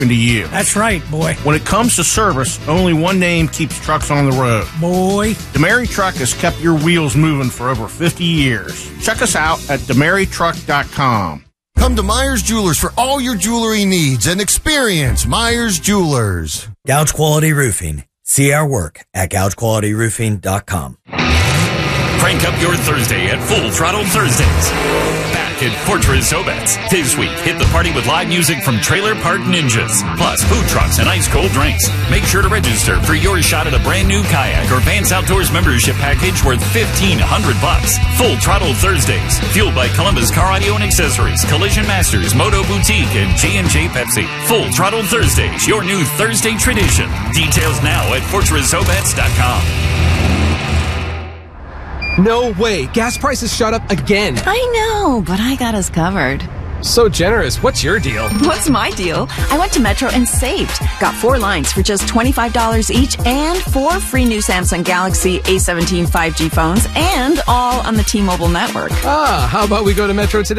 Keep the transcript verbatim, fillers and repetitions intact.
to you. That's right, boy. When it comes to service, only one name keeps trucks on the road. Boy. DeMary Truck has kept your wheels moving for over fifty years. Check us out at demary truck dot com. Come to Myers Jewelers for all your jewelry needs and experience Myers Jewelers. Gouge Quality Roofing. See our work at gouge quality roofing dot com. Crank up your Thursday at Full Throttle Thursdays. Back at Fortress Obets. This week, hit the party with live music from Trailer Park Ninjas, plus food trucks and ice-cold drinks. Make sure to register for your shot at a brand new kayak or Vance Outdoors membership package worth fifteen hundred bucks. Full Throttle Thursdays, fueled by Columbus Car Audio and Accessories, Collision Masters, Moto Boutique, and J and J Pepsi. Full Throttle Thursdays, your new Thursday tradition. Details now at fortress obets dot com. No way. Gas prices shot up again. I know, but I got us covered. So generous. What's your deal? What's my deal? I went to Metro and saved. Got four lines for just twenty-five dollars each and four free new Samsung Galaxy A seventeen five G phones and all on the T-Mobile network. Ah, how about we go to Metro today?